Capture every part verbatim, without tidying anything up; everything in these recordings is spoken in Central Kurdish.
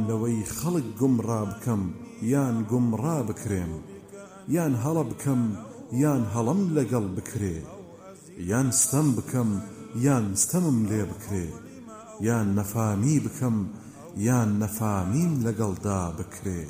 لەوەی خەڵک گومڕا بکەم یان گومڕا بکرێم، یان هەڵە بکەم یان هەڵم لەگەڵ بکرێ، یان ستەم بکەم یان ستەمم لێ بکرێ، یان نەفامی بکەم یان نەفامیم لەگەڵدا بکرێ.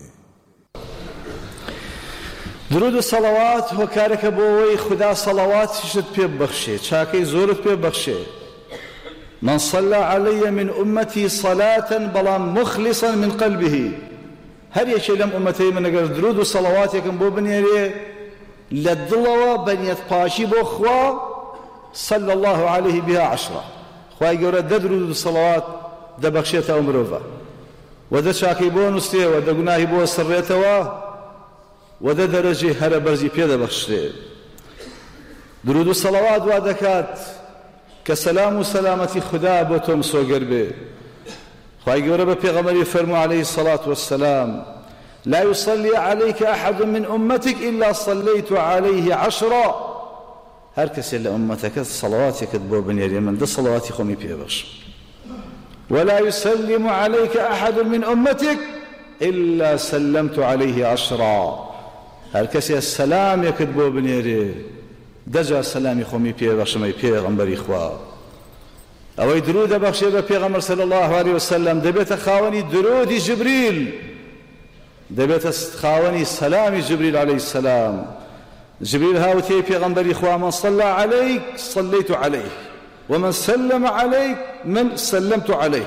درود و سەڵەوات هۆکارێکە بۆ ئەوەی خوددا سەڵەواتیشت پێ ببەخشێ، چاکەی زۆرت پێ ببەخشێ. من صلى علي من أمتي صلاة بلان مخلصا من قلبه، هر يشي لم أمتي من أجر درود و صلوات يكن بو بنيري للدلوة بنيت باشي بو خوا صلى الله عليه بها عشرة. خواهي قورة دا درود و صلوات دا بخشيت أمروفا ودا شاكي بو نستيه ودا قناهي بو سريتوا ودا درجي هر برزي بيدا بخشته. درود و صلوات وادكات كسلام و سلامتي خدا بوتم سوگر به. خواهي قورة ببيغمري فرمو عليه الصلاة والسلام لا يصلي عليك أحد من أمتك إلا صليت عليه عشرا. هر كسي لأمتك صلواتك تبو بنيري من ده صلواتي خمي بيبخش. ولا يسلم عليك أحد من أمتك إلا سلمت عليه عشرا. هر كسي السلام يكتبو بنيري دجا سلامي خمي بيبخش مي بيغمبري خوا. أو درود بخشي بيغمبر صلى الله عليه وسلم دبيت خاوني درود جبريل، دبيت خاوني سلام جبريل عليه السلام. جبريل هاوتي بيغمبري خوا من صلى عليك صليت عليه ومن سلم عليك من سلمت عليه.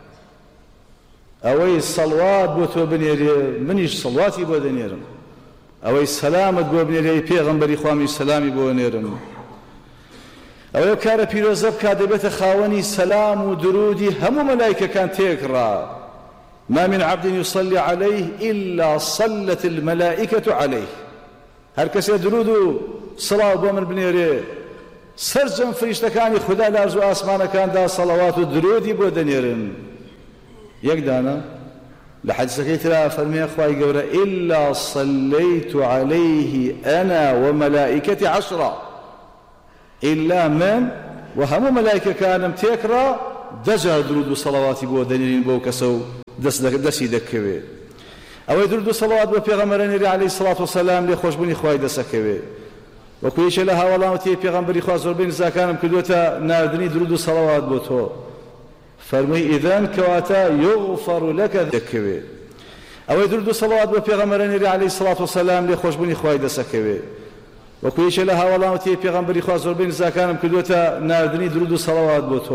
أوي الصلوات بوتو بنيري منيش صلواتي بو دنيرم، أوي السلامت بو بنيري بيغمبري خوا من سلامي بو نيرم. أوي كار بيروزب كادبت خاوني سلام ودرودي هم ملائكة كان تيكرا. ما من عبد يصلي عليه إلا صلت الملائكة عليه. هر کسی درود و صلاة بو من بنيري سرجم فريشتكاني خدا لارزو آسمان كان دا صلوات و درودي بو دنيرن. يك دانا لحديث كيترا فرمي أخوائي قورا إلا صليت عليه أنا وملائكتي عشرة. إلا من وهم ملائكة كانم تيكرا دجا درود و صلواتي بو دنيرين بو كسو دس دسي دكوي. أو درود و صلوات بو پیغمبرانی عليه الصلاة والسلام لي خوش بني خوای دسکوي. وكويش لها والله تي پیغمبري خوا زور بين زاكانم كدوتا ناردني درود و صلوات بو تو فرمي إذن كواتا يغفر لك دكوي. أو درود و صلوات بو پیغمبرانی عليه الصلاة والسلام لي خوش بني خوای دسکوي. وكويش لها والله تي پیغمبري خوا زور بين زاكانم كدوتا ناردني درود و صلوات بو تو